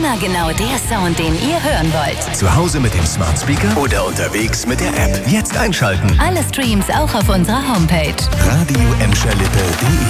Immer genau der Sound, den ihr hören wollt. Zu Hause mit dem Smart Speaker oder unterwegs mit der App. Jetzt einschalten. Alle Streams auch auf unserer Homepage. Radio-lippe.de